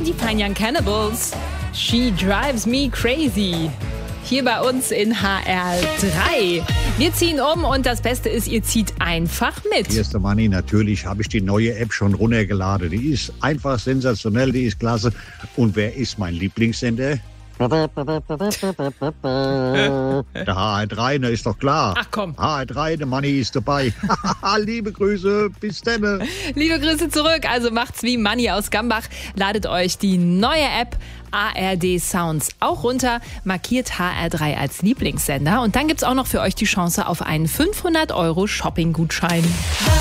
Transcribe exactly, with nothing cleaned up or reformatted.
sind die Fine Young Cannibals. She Drives Me Crazy. Hier bei uns in H R drei. Wir ziehen um und das Beste ist, ihr zieht einfach mit. Hier ist der Manni. Natürlich habe ich die neue App schon runtergeladen. Die ist einfach sensationell, die ist klasse. Und wer ist mein Lieblingssender? Der H R drei, ne, ist doch klar. Ach komm. H R drei, der Manni ist dabei. Liebe Grüße, bis dann. Liebe Grüße zurück, also macht's wie Manni aus Gambach. Ladet euch die neue App A R D Sounds auch runter, markiert H R drei als Lieblingssender und dann gibt's auch noch für euch die Chance auf einen fünfhundert Euro Shopping-Gutschein.